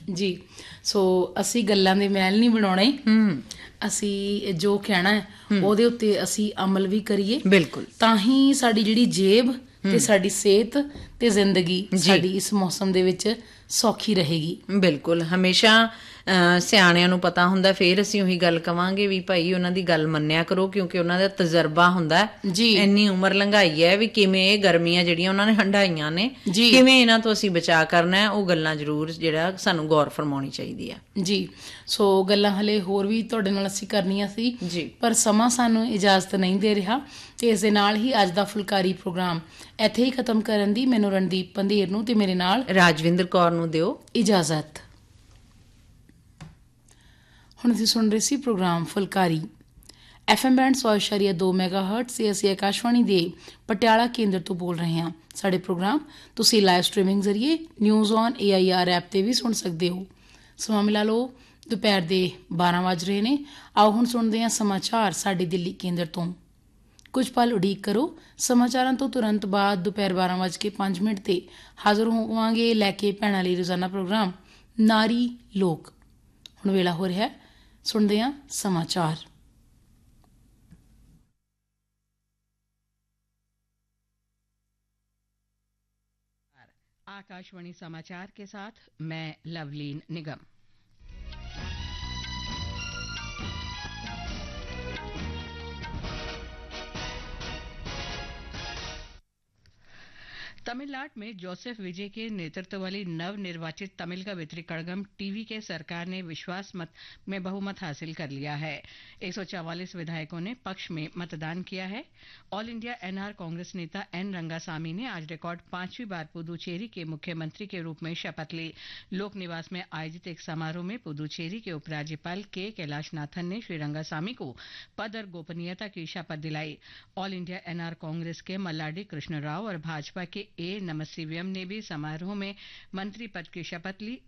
ਜੀ ਸੋ ਅਸੀਂ ਗੱਲਾਂ ਦੇ ਮਹਿਲ ਨਹੀਂ ਬਣਾਉਣੇ, ਅਸੀਂ ਜੋ ਕਹਿਣਾ ਹੈ ਉਹਦੇ ਉੱਤੇ ਅਸੀਂ ਅਮਲ ਵੀ ਕਰੀਏ, ਬਿਲਕੁਲ, ਤਾਂ ਹੀ ਸਾਡੀ ਜਿਹੜੀ ਜੇਬ ਤੇ ਸਾਡੀ ਸਿਹਤ ਤੇ ਜ਼ਿੰਦਗੀ ਸਾਡੀ ਇਸ ਮੌਸਮ ਦੇ ਵਿੱਚ ਸੌਖੀ ਰਹੇਗੀ। ਬਿਲਕੁਲ, ਹਮੇਸ਼ਾ ਸਿਆਣਿਆਂ ਨੂੰ ਪਤਾ ਹੁੰਦਾ, ਫਿਰ ਅਸੀਂ ਉਹੀ ਗੱਲ ਕਵਾਂਗੇ ਵੀ ਭਾਈ ਉਹਨਾਂ ਦੀ ਗੱਲ ਮੰਨਿਆ ਕਰੋ, ਕਿਉਂਕਿ ਉਹਨਾਂ ਦਾ ਤਜਰਬਾ ਹੁੰਦਾ ਜੀ, ਇੰਨੀ ਉਮਰ ਲੰਘਾਈ ਹੈ ਵੀ ਕਿਵੇਂ ਇਹ ਗਰਮੀਆਂ ਜਿਹੜੀਆਂ ਉਹਨਾਂ ਨੇ ਹੰਢਾਈਆਂ ਨੇ, ਕਿਵੇਂ ਇਹਨਾਂ ਤੋਂ ਅਸੀਂ ਬਚਾਅ ਕਰਨਾ ਹੈ, ਉਹ ਗੱਲਾਂ ਜ਼ਰੂਰ ਜਿਹੜਾ ਸਾਨੂੰ ਗੌਰ ਫਰਮਾਉਣੀ ਚਾਹੀਦੀ ਆ ਜੀ। ਸੋ ਗੱਲਾਂ ਹਲੇ ਹੋਰ ਵੀ ਤੁਹਾਡੇ ਨਾਲ ਅਸੀਂ ਕਰਨੀਆਂ ਸੀ ਜੀ, ਪਰ ਸਮਾਂ ਸਾਨੂੰ ਇਜਾਜ਼ਤ ਨਹੀਂ ਦੇ ਰਿਹਾ, ਤੇ ਇਸ ਦੇ ਨਾਲ ਹੀ ਅੱਜ ਦਾ ਫੁਲਕਾਰੀ ਪ੍ਰੋਗਰਾਮ ਇੱਥੇ ਹੀ ਖਤਮ ਕਰਨ ਦੀ ਮੈਨੂੰ ਰਣਦੀਪ ਪੰਧੇਰ ਨੂੰ ਤੇ ਮੇਰੇ ਨਾਲ ਰਾਜਵਿੰਦਰ ਕੌਰ ਨੂੰ ਦਿਓ ਇਜਾਜ਼ਤ। ਹੁਣ ਅਸੀਂ ਸੁਣ ਰਹੇ ਸੀ ਪ੍ਰੋਗਰਾਮ ਫੁਲਕਾਰੀ FM ਬੈਂਡ 100.2 ਮੈਗਾਹਰਟਜ਼ ਤੇ ਅਸੀਂ ਆਕਾਸ਼ਵਾਣੀ ਦੇ ਪਟਿਆਲਾ ਕੇਂਦਰ ਤੋਂ ਬੋਲ ਰਹੇ ਹਾਂ। ਸਾਡੇ ਪ੍ਰੋਗਰਾਮ ਤੁਸੀਂ ਲਾਈਵ ਸਟ੍ਰੀਮਿੰਗ ਜ਼ਰੀਏ ਨਿਊਜ਼ ਔਨ AIR ਐਪ ਤੇ ਵੀ ਸੁਣ ਸਕਦੇ ਹੋ। ਸਮਾਂ ਮਿਲਾ ਲਓ, ਦੁਪਹਿਰ ਦੇ 12 ਵੱਜ ਰਹੇ ਨੇ। ਆਓ ਹੁਣ ਸੁਣਦੇ ਹਾਂ ਸਮਾਚਾਰ ਸਾਡੇ ਦਿੱਲੀ ਕੇਂਦਰ ਤੋਂ। ਕੁਝ ਪਲ ਉਡੀਕ ਕਰੋ, ਸਮਾਚਾਰਾਂ ਤੋਂ ਤੁਰੰਤ ਬਾਅਦ ਦੁਪਹਿਰ 12:05 ਤੇ ਹਾਜ਼ਰ ਹੋਵਾਂਗੇ ਲੈ ਕੇ ਭੈਣਾਂ ਲਈ ਰੋਜ਼ਾਨਾ ਪ੍ਰੋਗਰਾਮ ਨਾਰੀ ਲੋਕ। ਹੁਣ ਵੇਲਾ ਹੋ ਰਿਹਾ, ਸੁਣਦੇ ਹਾਂ समाचार। आकाशवाणी समाचार के साथ मैं लवलीन निगम। तमिलनाडु में जोसेफ विजय के नेतृत्व वाली नव निर्वाचित तमिल कवित्री कड़गम टीवी के सरकार ने विश्वास मत में बहुमत हासिल कर लिया है। 144 विधायकों ने पक्ष में मतदान किया है। ऑल इंडिया NR कांग्रेस नेता N रंगासामी ने आज रिकॉर्ड 5वीं बार पुदुचेरी के मुख्यमंत्री के रूप में शपथ ली। लोक निवास में आयोजित एक समारोह में पुदुचेरी के उपराज्यपाल के कैलाशनाथन ने श्री रंगासामी को पद और गोपनीयता की शपथ दिलाई। ऑल इंडिया NR कांग्रेस के मल्लाडी कृष्ण राव और भाजपा के A नमसिवयम ने भी समारोह में मंत्री पद की शपथ ली।